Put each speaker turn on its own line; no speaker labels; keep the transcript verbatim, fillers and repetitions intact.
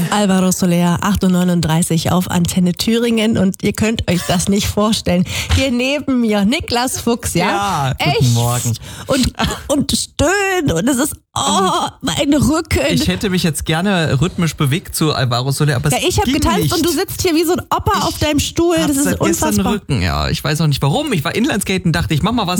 Alvaro Soler, acht Uhr neununddreißig auf Antenne Thüringen und ihr könnt euch das nicht vorstellen. Hier neben mir Niklas Fuchs, ja?
Ja,
echt.
guten Morgen.
Und, und stöhnt und es ist, oh, mein Rücken.
Ich hätte mich jetzt gerne rhythmisch bewegt zu Alvaro Soler, aber
ja,
es
ich habe
ging
getanzt
nicht.
und du sitzt hier wie so ein Opa
ich
auf deinem Stuhl. Das ist
seit gestern
unfassbar.
Rücken, ja. Ich weiß auch nicht warum. Ich war Inlineskaten, dachte ich, mach mal was.